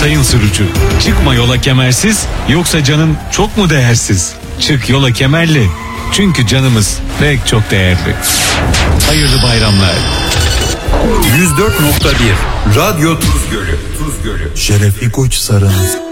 sayın sürücü. Çıkma yola kemersiz, yoksa canın çok mu değersiz? Çık yola kemerli, çünkü canımız pek çok değerli. Hayırlı bayramlar. 104.1 Radyo Tuz Gölü. Şerefli Koçhisar'ın